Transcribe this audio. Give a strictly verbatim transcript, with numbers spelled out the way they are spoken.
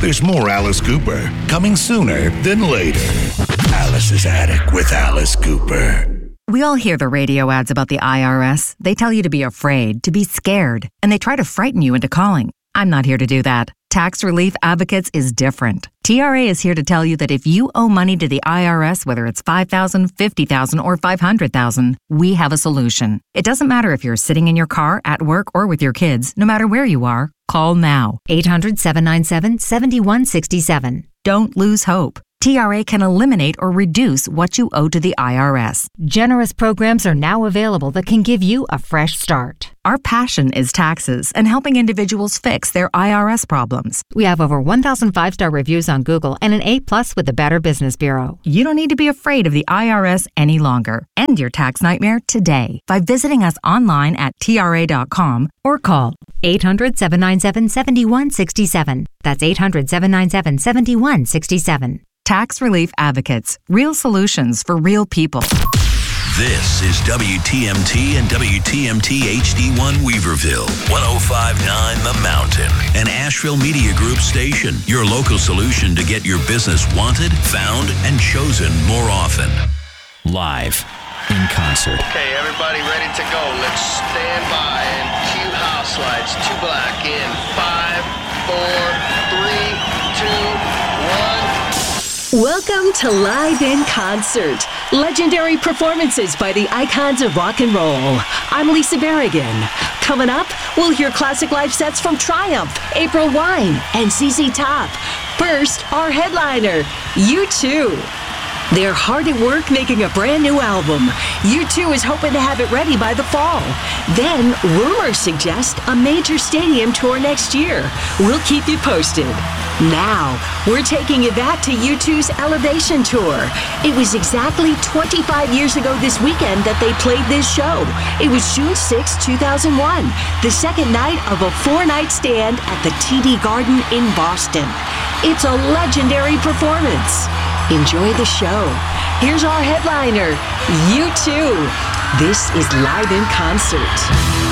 There's more Alice Cooper coming sooner than later. Alice's Attic with Alice Cooper. We all hear the radio ads about the I R S. They tell you to be afraid, to be scared, and they try to frighten you into calling. I'm not here to do that. Tax Relief Advocates is different. T R A is here to tell you that if you owe money to the I R S, whether it's five thousand dollars, fifty thousand dollars, or five hundred thousand dollars, we have a solution. It doesn't matter if you're sitting in your car, at work, or with your kids. No matter where you are, call now. eight hundred, seven nine seven, seven one six seven. Don't lose hope. T R A can eliminate or reduce what you owe to the I R S. Generous programs are now available that can give you a fresh start. Our passion is taxes and helping individuals fix their I R S problems. We have over one thousand five-star reviews on Google and an A plus with the Better Business Bureau. You don't need to be afraid of the I R S any longer. End your tax nightmare today by visiting us online at T R A dot com or call eight hundred, seven nine seven, seven one six seven. That's eight hundred, seven nine seven, seven one six seven. Tax Relief Advocates. Real solutions for real people. This is W T M T and W T M T H D one Weaverville, one oh five point nine The Mountain, an Asheville Media Group station, your local solution to get your business wanted, found, and chosen more often. Live in concert. Okay, everybody ready to go. Let's stand by and cue house lights. Two black in five, four, three, two, one. Welcome to Live in Concert. Legendary performances by the icons of rock and roll. I'm Lisa Berrigan. Coming up, we'll hear classic live sets from Triumph, April Wine, and Z Z Top. First, our headliner, U two. They're hard at work making a brand new album. U two is hoping to have it ready by the fall. Then, rumors suggest a major stadium tour next year. We'll keep you posted. Now, we're taking you back to U two's Elevation Tour. It was exactly twenty-five years ago this weekend that they played this show. It was June sixth, two thousand one, the second night of a four-night stand at the T D Garden in Boston. It's a legendary performance. Enjoy the show. Here's our headliner, U two. This is Live in Concert.